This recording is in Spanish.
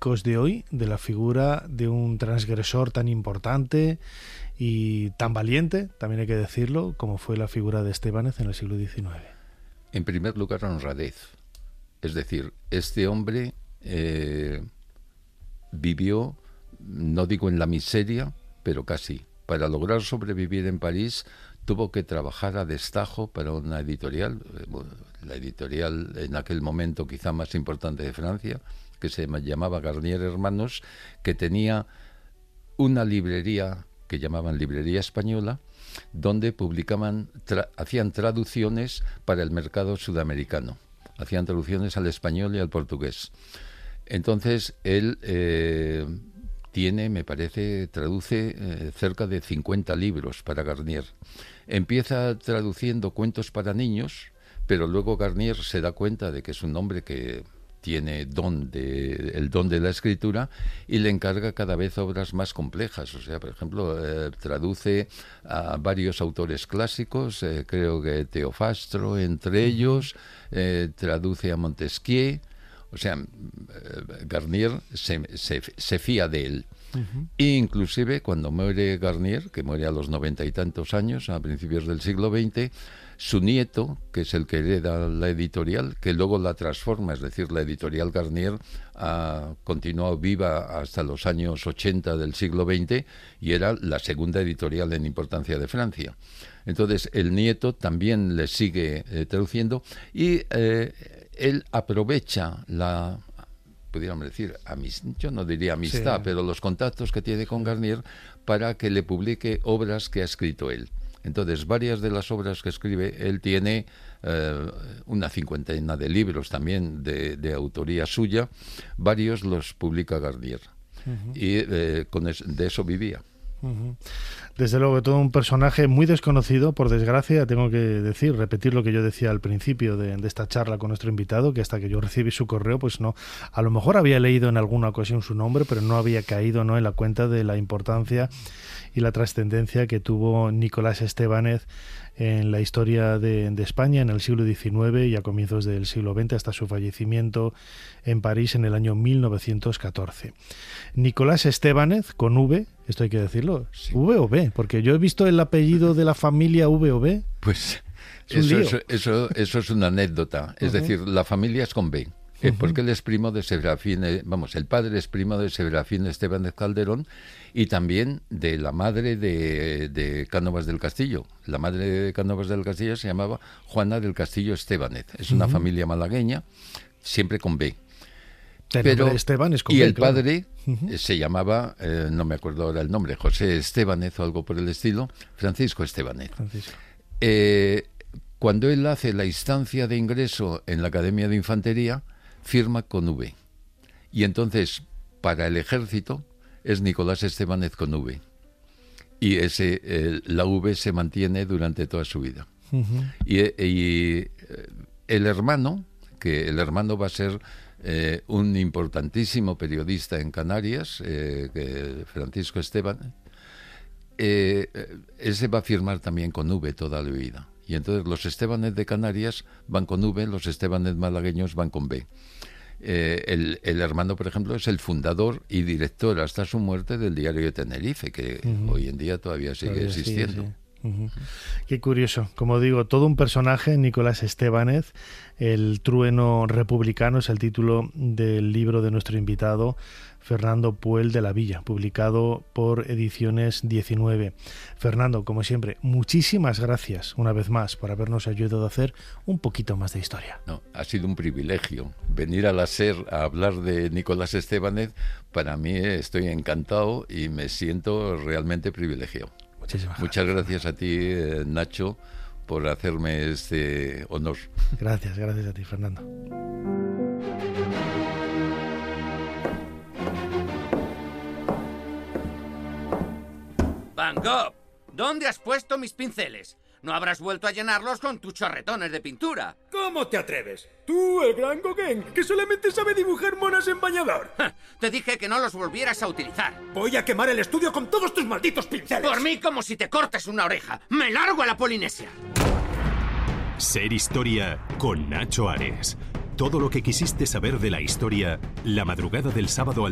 críticos de hoy de la figura de un transgresor tan importante y tan valiente, también hay que decirlo, como fue la figura de Estébanez en el siglo XIX? En primer lugar, honradez. Es decir, este hombre vivió, no digo en la miseria, pero casi. Para lograr sobrevivir en París tuvo que trabajar a destajo para una editorial, la editorial en aquel momento quizá más importante de Francia, que se llamaba Garnier Hermanos, que tenía una librería que llamaban Librería Española, donde publicaban, hacían traducciones para el mercado sudamericano, hacían traducciones al español y al portugués. Entonces él tiene, me parece, traduce cerca de 50 libros para Garnier. Empieza traduciendo cuentos para niños, pero luego Garnier se da cuenta de que es un hombre que tiene el don de la escritura y le encarga cada vez obras más complejas. O sea, por ejemplo, traduce a varios autores clásicos, creo que Teofastro entre ellos, traduce a Montesquieu. O sea, Garnier se fía de él. Uh-huh. E inclusive cuando muere Garnier, que muere a los 90 y tantos años, a principios del siglo XX, su nieto, que es el que hereda la editorial, que luego la transforma, es decir, la editorial Garnier ha continuado viva hasta los años 80 del siglo XX y era la segunda editorial en importancia de Francia. Entonces, el nieto también le sigue traduciendo y él aprovecha pudiéramos decir, yo no diría amistad, sí, pero los contactos que tiene con Garnier para que le publique obras que ha escrito él. Entonces, varias de las obras que escribe, él tiene una 50 de libros también de autoría suya, varios los publica Garnier. Uh-huh. Y de eso vivía. Uh-huh. Desde luego que todo un personaje muy desconocido, por desgracia, tengo que repetir lo que yo decía al principio de esta charla con nuestro invitado, que hasta que yo recibí su correo, pues no, a lo mejor había leído en alguna ocasión su nombre, pero no había caído, ¿no?, en la cuenta de la importancia y la trascendencia que tuvo Nicolás Estébanez en la historia de España en el siglo XIX y a comienzos del siglo XX, hasta su fallecimiento en París en el año 1914. Nicolás Estébanez, con V, esto hay que decirlo, sí. ¿V o B? Porque yo he visto el apellido de la familia V o B. Pues eso es una anécdota, es decir, la familia es con B. Porque él es primo de Serafín, el padre es primo de Serafín Estébanez Calderón y también de la madre de Cánovas del Castillo. La madre de Cánovas del Castillo se llamaba Juana del Castillo Estébanez. Es una familia malagueña, siempre con B. Pero Esteban es con y B, el padre se llamaba, no me acuerdo ahora el nombre, José Estébanez o algo por el estilo, Francisco Estébanez. Cuando él hace la instancia de ingreso en la Academia de Infantería, firma con V. Y entonces, para el ejército, es Nicolás Estébanez con V. Y la V se mantiene durante toda su vida. Uh-huh. Y el hermano va a ser un importantísimo periodista en Canarias, Francisco Estébanez, ese va a firmar también con V toda la vida. Y entonces los Estébanez de Canarias van con V, los Estébanez malagueños van con B. El hermano, por ejemplo, es el fundador y director hasta su muerte del Diario de Tenerife, que hoy en día todavía sigue existiendo. Sí. Uh-huh. Qué curioso, como digo, todo un personaje, Nicolás Estébanez, el trueno republicano es el título del libro de nuestro invitado Fernando Puel de la Villa, publicado por Ediciones 19. Fernando, como siempre, muchísimas gracias una vez más por habernos ayudado a hacer un poquito más de historia. No, ha sido un privilegio venir a la SER a hablar de Nicolás Estébanez. Para mí estoy encantado y me siento realmente privilegiado. Muchas gracias a ti, Nacho, por hacerme este honor. Gracias a ti, Fernando. Van Gogh, ¿dónde has puesto mis pinceles? No habrás vuelto a llenarlos con tus chorretones de pintura. ¿Cómo te atreves? Tú, el gran Gauguin, que solamente sabe dibujar monas en bañador. Te dije que no los volvieras a utilizar. Voy a quemar el estudio con todos tus malditos pinceles. Por mí, como si te cortes una oreja. ¡Me largo a la Polinesia! Ser Historia con Nacho Ares. Todo lo que quisiste saber de la historia, la madrugada del sábado al